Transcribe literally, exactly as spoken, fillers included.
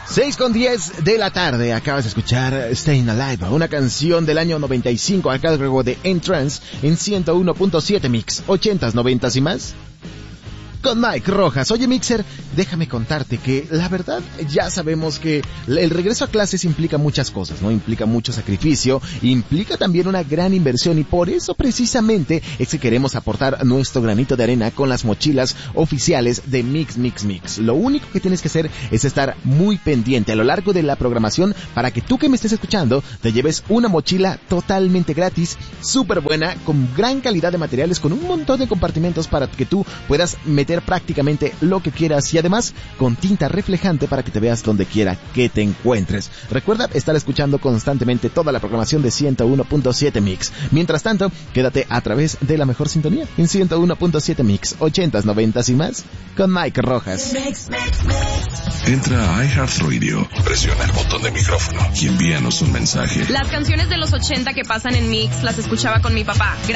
seis con diez de la tarde, acabas de escuchar Staying Alive, una canción del año noventa y cinco a cargo de Entrance en ciento uno punto siete Mix, ochentas, noventas y más. Con Mike Rojas. Oye, Mixer, déjame contarte que la verdad ya sabemos que el regreso a clases implica muchas cosas, ¿no? Implica mucho sacrificio, implica también una gran inversión y por eso precisamente es que queremos aportar nuestro granito de arena con las mochilas oficiales de Mix Mix Mix. Lo único que tienes que hacer es estar muy pendiente a lo largo de la programación para que tú que me estés escuchando te lleves una mochila totalmente gratis, súper buena, con gran calidad de materiales, con un montón de compartimentos para que tú puedas meter prácticamente lo que quieras y además con tinta reflejante para que te veas donde quiera que te encuentres. Recuerda estar escuchando constantemente toda la programación de ciento uno punto siete Mix. Mientras tanto, quédate a través de la mejor sintonía en ciento uno punto siete Mix, ochentas, noventas y más con Mike Rojas. Entra a iHeartRadio, presiona el botón de micrófono y envíanos un mensaje. Las canciones de los ochenta que pasan en Mix las escuchaba con mi papá.